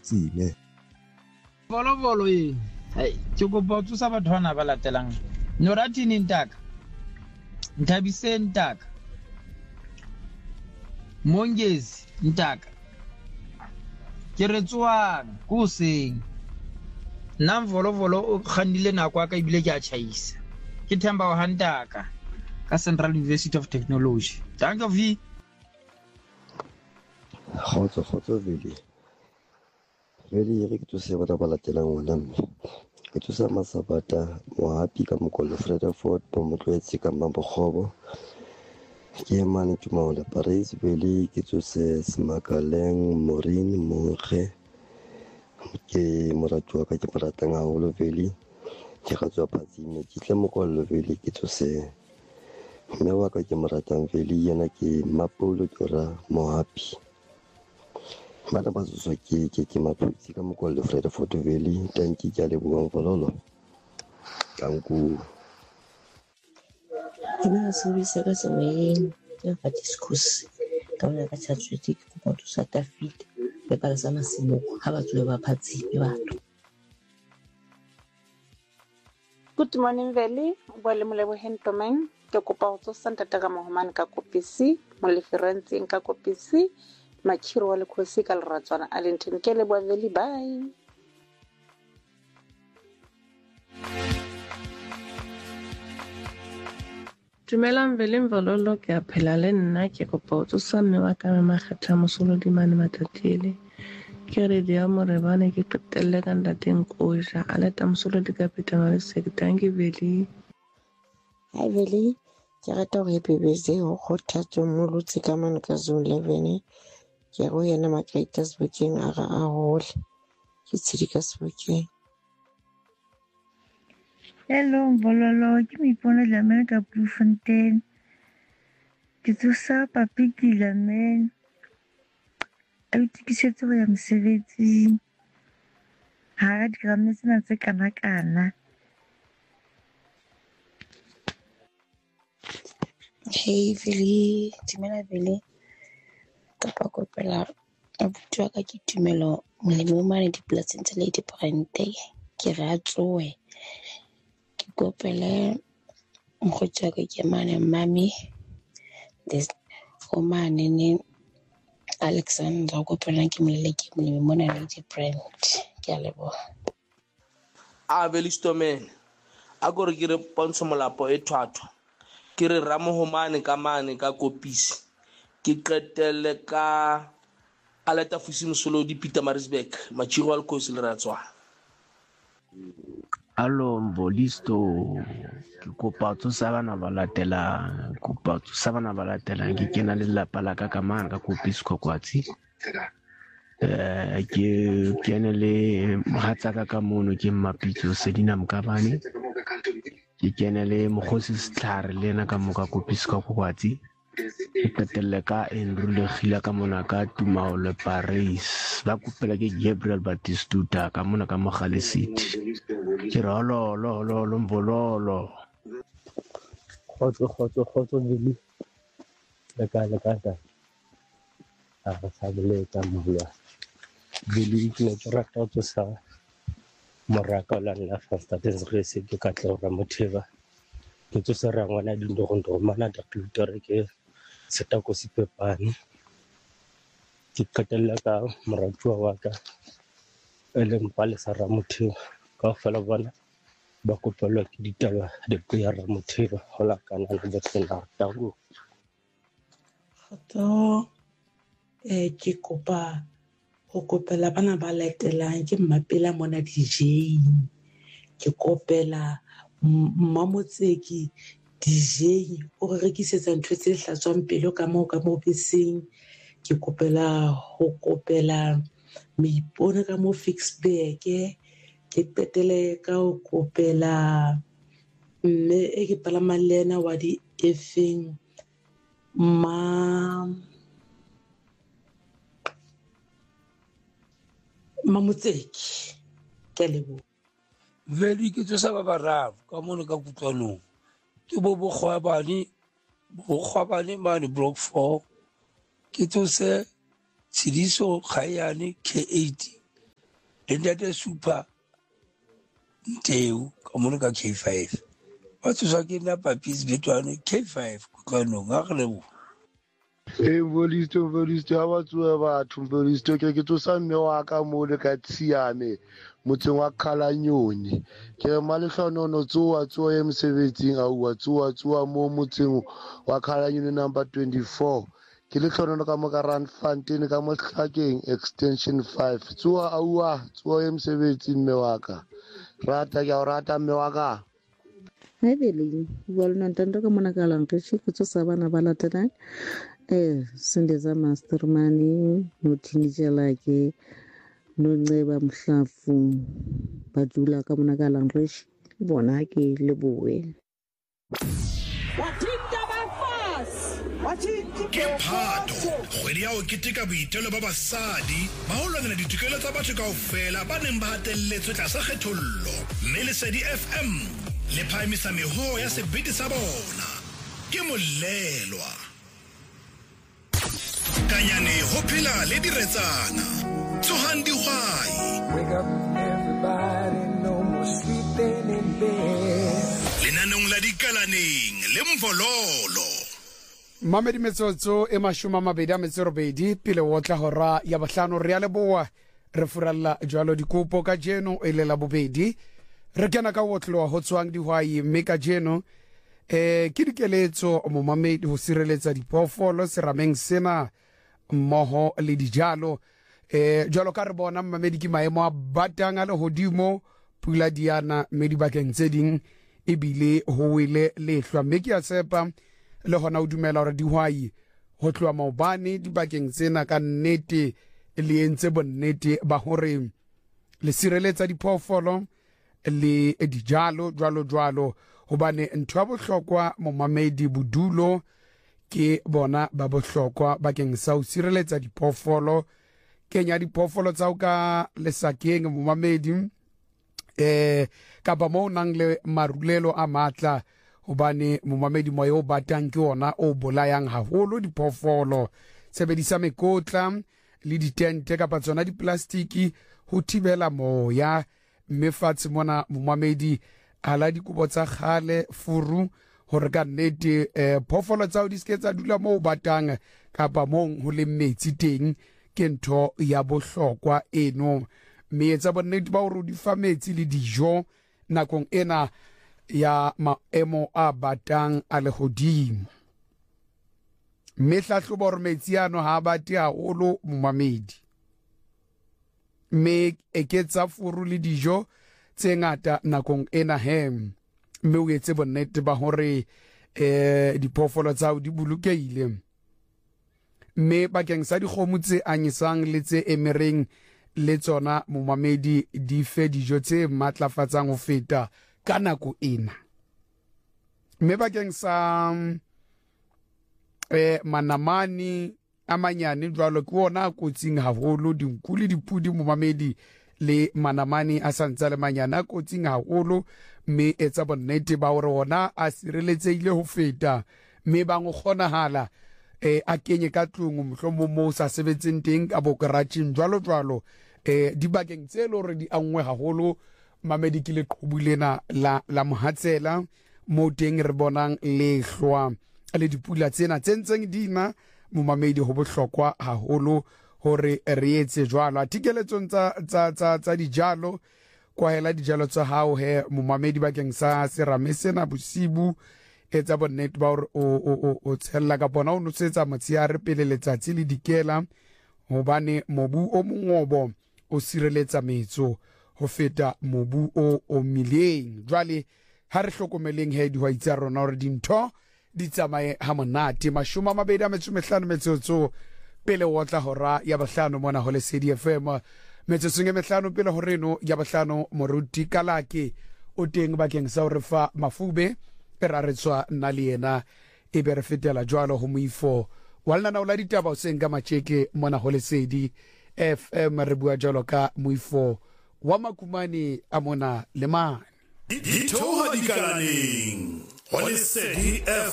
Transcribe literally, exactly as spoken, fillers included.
tsime Volo volo e. Hey, ke kopa o tsosa batho bana ba latelang. Norathini ntaka. Nthabise ntaka. Mongezi ntaka. Ke re tswang go seng. Nna volo volo o kgannile nako aka ibile ke a tšhaisa. Ke Themba wa Hantaka ka Central University of Technology. Danke vi. Khotso khotso vele vele re ke tsosa bana ba latelang ona mme ke tsosa Masabata Mohapi ka Mokolo Frederick bo Motloetse ka Mabokgobo ke mane Tumaola Paris vele ke tsose Smakaleng Morin Mokge ke moratu wa ka ke moratang haholo vele ke gatswa phatsime ke tle Mokolo vele ke tsose mme wa ka ke moratang vele yena ke Mapolo Tora Mohapi bana ba tsoswa ke ke ke Maphutsi ka Mokolo Frederick Valley tanki ke a lebogang vololo tanku ina service ka seweng ke ga discuss ka bona ka tsatsi ke go thusa David be ba sa masimo ha ba tswe ba phatsi be batho. Good morning Valley bo le moleboheng Tomeng ke kopa go tsosa ntata ka Mohomane ka Kopisi mo leferentsi ka Kopisi Machiro wa lekhosi ka Leratswana Allenton ke le bo Valley bye. Dumelang Vele Mvololo ke a phela le nna ke kopa o tsosa mme wa ka Makgetha Mosolo di mane Matatile ke re dia morebane ke qetelle ka ntateng Koja a leta Mosolo di ka peta ma se ke tangi Vele. Hi Vele ke rata go happy birthday go Kgothatso Molotsi ka mane ka zone eleven ke go yena Makaitas bokeng a ga a hole ke tshedi ka sebokeng. Hello Mvololo ke Mipone Dlamini ka Bloemfontein ke tsosa Papi Dlamini a itukisetse go ya mosebetsing ha ga dirame tsena tse kana-kana. Hey Vele Timela Vele kapa kopela abuti wa ka ke Tumelo molemo mane dipolaseng tsa Lady Brande ke re a tsoe ke kopele mokgotsi wa ka ke mane Mami des o mane ne Alexander go kopela ke molele ke molemo mona Lady Brand ke a leboga. A Vele Stomen a gore ke re pontsho molapo e thwathwa ke re Ramohomane ka mane ka Kopisi ke qetelle ka Aleta Fusi Mosolo di Pietermaritzburg Machiro wa lekhosi Leratswana. Allo Mbolisto ke kopa tsosa bana ba latela kopa tsosa bana ba latela ke kena le lapa la ka ka mane ka Kopisi Kokwatsi eh ke kene le mohatsa ka ka mono ke Mapitso Sedina Mkabane ke kene le Mokgosi Stlhare le na ka moka Kopisi Kokwatsi ke qetelle ka Andrew Legila ka mona ka Tumaole Paris ba kopela ke Gabriel Batistuta ka mona ka Mogale City ke re lo lo lo lo Mvololo khotso khotso khotso Vele le ka le ka ta a ga sa bele ka mola Vele ke ke rata go sa moraka la la fasta des rese ke ka tla ra Motheba ke tsosa ra ngwana di ndo go mana da twitter ke seta ko Sipepane ke qetella ka moratua wa ka ele mpale sa ra Motheba ka fela bona ba kopelwa ke ditaba de ya ra Motheba hola kana le betsela tago Kgotso eh ke kopa go kopela bana ba latelang ke Mmapela mona D J ke kopela Mmamotseki D J o re rekisetsa ntho tse hlatswang pelo ka mo ka mo beseng ke kopela go kopela Meipone ka mo Fixburg ke petele ka go kopela mme e ke palama lena wa di efeng ma Mamotseki ke lebo Vele ke tsosa ba bararo ka mono ka Kutlwanong ke bo Bogwabane Bogwabane mane block four ke tsose Tshidiso Khayane K eight le ntate Super Nteu ka mona ka K five ba tsosa ke nna Papis Betwane K five kutlwanong a re lebo e Mvolisto Mvolisto ha ba tsoa batho Mvolisto ke ke tsosa mme wa ka mo le ka Tsiame motseng wa Khalanyoni ke re malehlonono tsoa tsoa ya mosebetsing a uwa tsoa tsoa mo motseng wa Khalanyoni number twenty-four ke le hlonono ka mo ka Randfontein ka mo Hlakeng extension five tsoa a uwa tsoa ya mosebetsing mme wa ka rata ke a rata mme wa ka Hi Veli, walona ntando ka mona ka langishi kutsosa bana ba latelang eh sindeza mastermani no teenager like no nceba mhlafu badula ka mona ka langishi bona ke leboe wathinta bafasi wathinta ke phato kgwedi ya o keteka boitelo ba basadi ba ho lwanela ditokelo tsa batho kaofela ba neng ba hatelletswe tlasa kgethollo mme Lesedi F M le phahamisa meho ya sebete sa bona ke molelwa kanyane ho phela le diretsana tsohang dihwai wake up everybody no more sleeping in bed lenanong la dikalaneng le Mvololo Mamedi metsotso e mashoma mabedi a metso robedi pele o tla hora ya bohlano re a leboa re furalla jwalo dikopo ka jeno e le la bobedi re kena ka wotlo ho tswang dihwai mme ka jeno eh ke dikeletso mo mamedi ho sireletsa diphoofolo serameng sena mmoho le dijalo eh jwalo ka re bona mamedi ke maemo a batang a le hodimo pula diana mme dibakeng tse ding ebile ho wele lehlwa mme ke a sepa le hona o dumela hore dihwai ho tloa maobane dibakeng tsena ka nnete le entse bonnete ba hore le sireletsa diphoofolo le dijalo jwalo jwalo hobane ntho ya bohlokwa mo mamedi bodulo ke bona ba bohlokwa bakeng sa ho sireletsa diphoofolo kenya diphoofolo tsa o ka lesakeng mo mamedi eh kapa mo nang le marulelo a matla hobane mo mamedi moyo batang ke ona o bolayang haholo diphoofolo sebedisa mekotla le ditente kapa tsona diplastiki ho thibela moya mme fatshe mona mo mamedi ala dikobo tsa khale furu hore ka nnete eh, phoofolo tsa o di ske tsa dula mo batang kapa mo ho le metsi teng ke ntho ya bohlokwa eno mme etsa bonnete ba hore di fa metsi le dijo nakong ena ya maemo a batang a lehodimo mme hlahloba hore metsi ano ha bate haholo mo mamedi mme eketsa furu le dijo tse ngata nakong ena hem mme o etse bonnete ba hore eh diphoofolo tsa di bolokehile mme bakeng sa dikgomo tse anyisang le tse emereng le tsona mo mamedi di fe dijo tse matlafatsang ho feta ka nako ena mme bakeng sa eh manamani a manyane jwalo ke ona kotsing haholo dinku le dipudi mo mamedi le manamani a santsa le manyana kotsing haholo mme etsa bonnete ba hore ona a sireletsehile ho feta mme ba ngo kgonahala eh a kenye ka tlung mohlomong mo sa sebetseng teng ka bokaratsheng jwalo jwalo eh dibakeng tse le hore di angwe haholo mamedi ke le qhobulena la la mohatsela mo teng re bonang le hlwa le dipula tsena tsentseng dina mo mamedi ho bohlokwa haholo hore re etse jwalo artikeletsong tsa tsa tsa tsa dijalo kwahela dijalo tsa hao he mo mamedi bakeng sa serame sena bosibu etsa bonnete ba hore o o o tshella ka bona o nosetsa motsiare pele letsatsi le dikela hobane mobu o mongobo o sireletsa metso ho feta mobu o omileng jwale ha re hlokomeleng he dihwai tsa rona hore dintho di tsamaye ha monate mashoma mabedi a metso mehlano metsotso pele o tla hora ya bohlano mona ho Lesedi F M metsotso nge mehlano pele ho reno ya bohlano moruti kalake o teng bakeng sa hore fa mafube e ra re tswa nna le yena e be re fetela jwalo ho moifo wa lena o la ditaba o seng ka matjeke mona ho Lesedi F M re bua jwalo ka moifo wa makumane a mona le mane dithoha dikalaneng ho Lesedi F